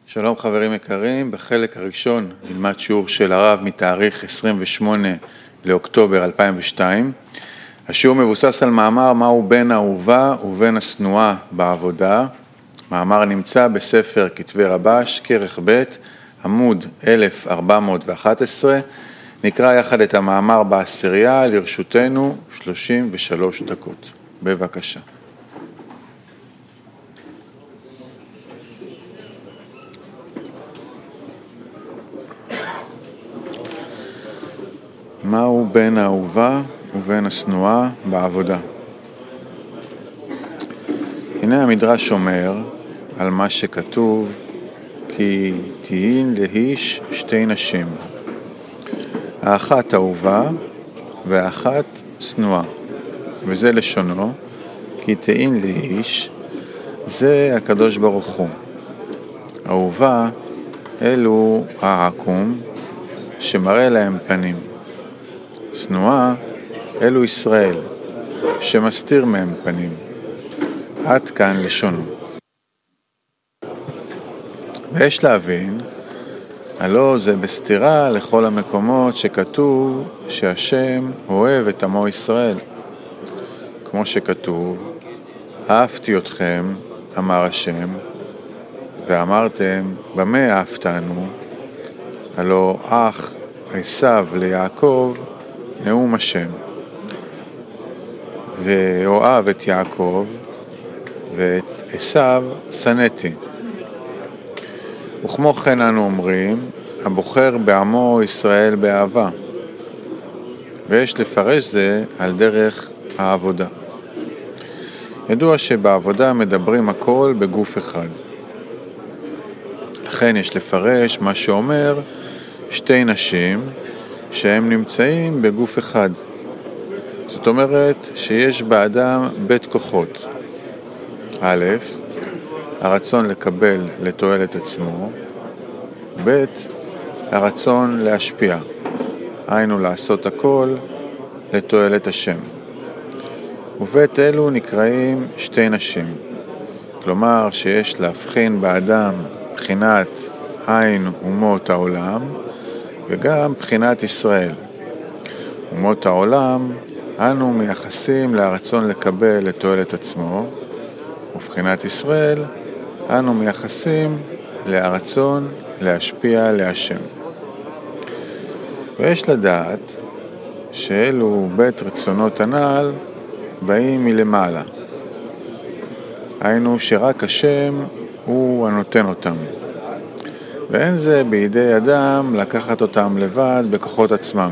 שלום חברים יקרים, בחלק הראשון נלמד שיעור של הרב מתאריך 28 לאוקטובר 2002. השיעור מבוסס על מאמר מהו בין האהובה ובין השנואה בעבודה. מאמר נמצא בספר כתבי רבש, כרך ב', עמוד 1411. נקרא יחד את המאמר בעשירייה, לרשותנו 33 דקות. בבקשה. מהו בין האהובה ובין השנואה בעבודה? הנה המדרש אומר על מה שכתוב, כי תהיין לאיש שתי נשים, האחת אהובה והאחת שנואה, וזה לשונו, כי תהיין לאיש, זה הקדוש ברוך הוא. אהובה אלו העקום שמראה להם פנים, שנואה אלו ישראל שמסתיר מהם פנים. עד כאן לשונו. ויש להבין, הלא זה בסתירה לכל המקומות שכתוב שהשם אוהב את עמו ישראל. כמו שכתוב, אהבתי אתכם, אמר השם, ואמרתם, במה אהבתנו? הלא אח עשיו ליעקב נאום השם, ואוהב את יעקב ואת עשיו שנאתי. וכמו כן אנו אומרים, הבוחר בעמו ישראל באהבה, ויש לפרש זה על דרך העבודה. ידוע שבעבודה מדברים הכל בגוף אחד, לכן יש לפרש מה שאומר שתי נשים שהם נמצאים בגוף אחד. זאת אומרת שיש באדם בית כוחות. א', הרצון לקבל לתועלת עצמו, ב', הרצון להשפיע, היינו לעשות הכל לתועלת השם. ובית אלו נקראים שתי נשים, כלומר שיש להבחין באדם בחינת עין אומות העולם וגם בחינת ישראל. אומות העולם אנו מייחסים לרצון לקבל לתועלת עצמו, ובחינת ישראל אנו מייחסים לרצון להשפיע להשם. ויש לדעת שאלו בית רצונות הנעל באים מלמעלה, היינו שרק השם הוא הנותן אותם, ואין זה בידי אדם לקחת אותם לבד בכוחות עצמם,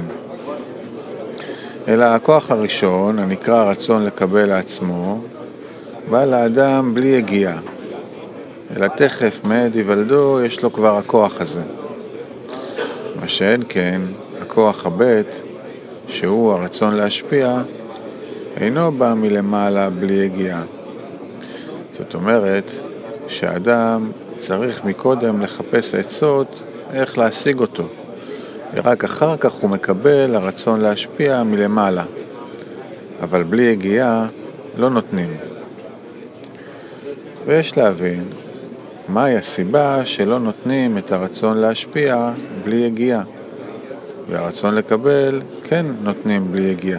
אלא הכוח הראשון הנקרא רצון לקבל לעצמו בא לאדם בלי הגיעה, אלא תכף מעת היוולדו יש לו כבר הכוח הזה. מה שאין כן, הכוח הבית שהוא הרצון להשפיע אינו בא מלמעלה בלי הגיעה. זאת אומרת שהאדם צריך מקודם לחפש עצות איך להשיג אותו, ורק אחר כך הוא מקבל הרצון להשפיע מלמעלה, אבל בלי הגיעה לא נותנים. ויש להבין מהי הסיבה שלא נותנים את הרצון להשפיע בלי הגיעה, והרצון לקבל כן נותנים בלי הגיעה.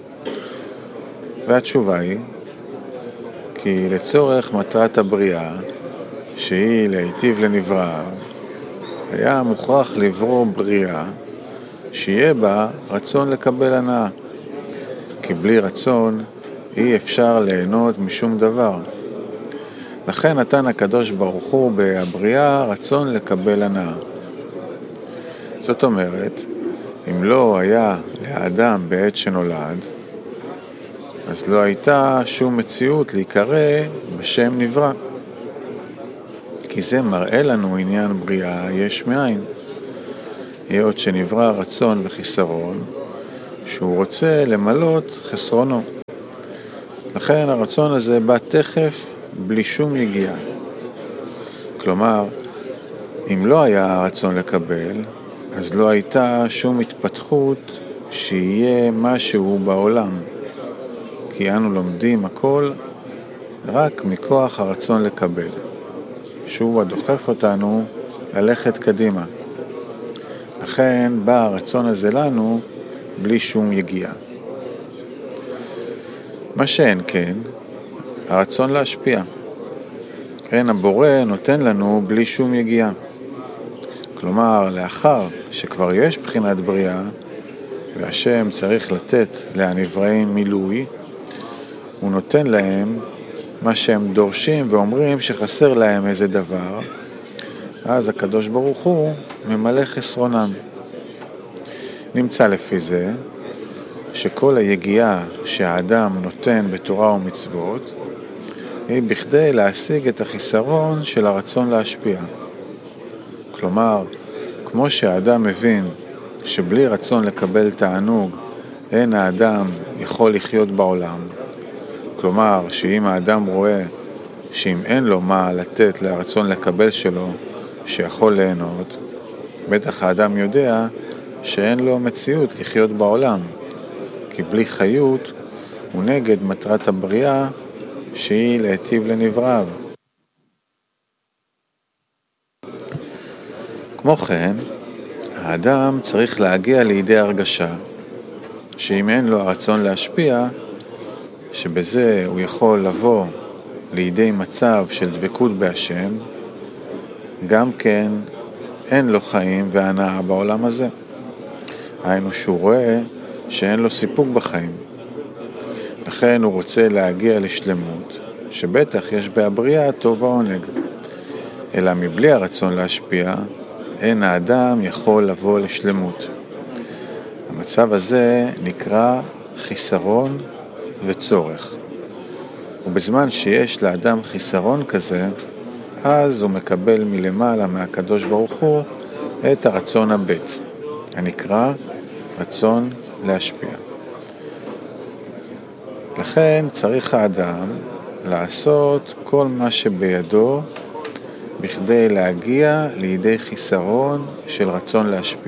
והתשובה היא כי לצורך מטרת הבריאה, שהיא להיטיב לנברא, היה מוכרח לברוא בריאה שיהיה בה רצון לקבל הנאה, כי בלי רצון אי אפשר ליהנות משום דבר. לכן נתן הקדוש ברוך הוא בבריאה רצון לקבל הנאה. זאת אומרת, אם לא היה לאדם בעת שנולד, אז לא הייתה שום מציאות להיקרא בשם נברא. כי זה מראה לנו עניין בריאה יש מאין. היות שנברא רצון וחיסרון, שהוא רוצה למלות חסרונו. לכן הרצון הזה בא תכף בלי שום יגיעה. כלומר, אם לא היה הרצון לקבל, אז לא הייתה שום התפתחות שיהיה משהו בעולם. כי אנו לומדים הכל רק מכוח הרצון לקבל, שהוא הדוחף אותנו ללכת קדימה. לכן בא הרצון הזה לנו בלי שום יגיעה. מה שאין כן, הרצון להשפיע. כן, הבורא נותן לנו בלי שום יגיעה. כלומר, לאחר שכבר יש בחינת בריאה, והשם צריך לתת לנבראים מילוי, הוא נותן להם מה שהם דורשים ואומרים שחסר להם איזה דבר, אז הקדוש ברוך הוא ממלא חסרונם. נמצא לפי זה שכל היגיעה שהאדם נותן בתורה ומצוות היא בכדי להשיג את החיסרון של הרצון להשפיע. כלומר, כמו שהאדם מבין שבלי רצון לקבל תענוג אין האדם יכול לחיות בעולם, כלומר שאם האדם רואה שאם אין לו מה לתת לרצון לקבל שלו שיכול ליהנות, בטח האדם יודע שאין לו מציאות לחיות בעולם, כי בלי חיות הוא נגד מטרת הבריאה שהיא להיטיב לנבראיו. כמו כן, האדם צריך להגיע לידי הרגשה שאם אין לו הרצון להשפיע, שבזה הוא יכול לבוא לידי מצב של דבקות בהשם, גם כן אין לו חיים והנאה בעולם הזה. היינו שהוא רואה שאין לו סיפוק בחיים. לכן הוא רוצה להגיע לשלמות, שבטח יש בהבריאה טוב ועונג. אלא מבלי הרצון להשפיע, אין האדם יכול לבוא לשלמות. המצב הזה נקרא חיסרון וצורך. ובזמן שיש לאדם חיסרון כזה, אז הוא מקבל מלמעלה מהקדוש ברוך הוא את הרצון הבית, הנקרא רצון להשפיע. לכן צריך האדם לעשות כל מה שבידו בכדי להגיע לידי חיסרון של רצון להשפיע.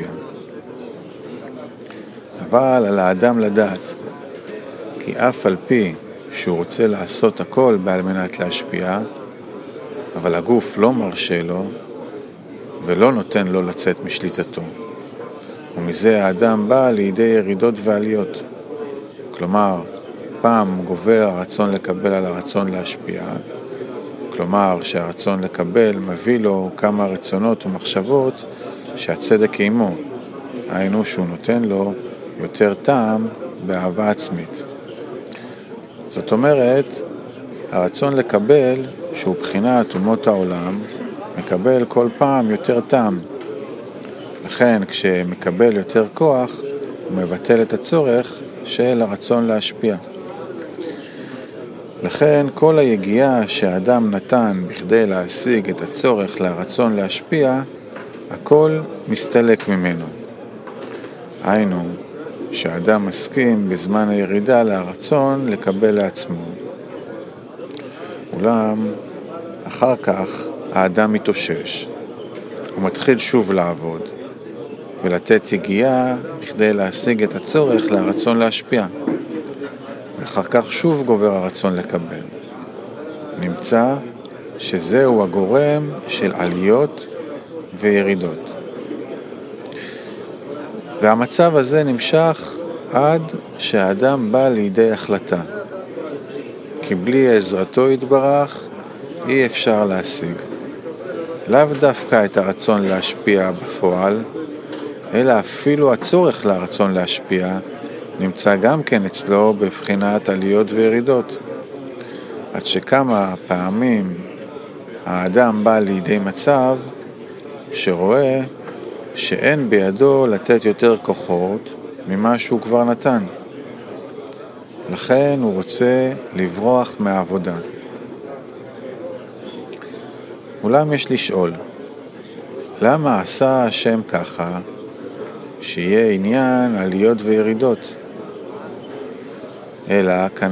אבל על האדם לדעת, כי אף על פי שהוא רוצה לעשות הכל על מנת להשפיע, אבל הגוף לא מרשה לו ולא נותן לו לצאת משליטתו. ומזה האדם בא לידי ירידות ועליות. כלומר, פעם גובר הרצון לקבל על הרצון להשפיע, כלומר שהרצון לקבל מביא לו כמה רצונות ומחשבות שהצדק עימו, היינו שהוא נותן לו יותר טעם באהבה עצמית. זאת אומרת, הרצון לקבל, שהוא בחינת אומות העולם, מקבל כל פעם יותר טעם. לכן כשמקבל יותר כוח, הוא מבטל את הצורך של הרצון להשפיע. לכן כל היגיעה שהאדם נתן בכדי להשיג את הצורך לרצון להשפיע, הכל מסתלק ממנו. היינו שהאדם מסכים בזמן הירידה לרצון לקבל לעצמו. אולם אחר כך האדם מתאושש. הוא מתחיל שוב לעבוד ולתת יגיעה בכדי להשיג את הצורך לרצון להשפיע. ואחר כך שוב גובר הרצון לקבל. נמצא שזהו הגורם של עליות וירידות. והמצב הזה נמשך עד שהאדם בא לידי החלטה. כי בלי עזרתו יתברך אי אפשר להשיג. לאו דווקא את הרצון להשפיע בפועל, אלא אפילו הצורך לרצון להשפיע נמצא גם כן אצלו בבחינת עליות וירידות. עד שכמה פעמים האדם בא לידי מצב שרואה שאין בידו לתת יותר כוחות ממה שהוא כבר נתן. לכן הוא רוצה לברוח מהעבודה. אולם יש לשאול, למה עשה השם ככה שיהיה עניין עליות וירידות? אלא כאן